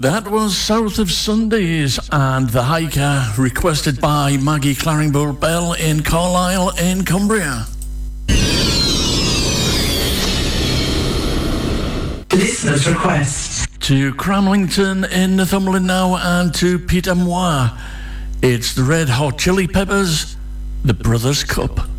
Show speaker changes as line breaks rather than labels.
That was South of Sundays and The Hiker, requested by Maggie Claringbull Bell in Carlisle in Cumbria.
Listener's request.
To Cramlington in Northumberland now, and to Peter Moir. It's the Red Hot Chili Peppers, The Brothers' Cup.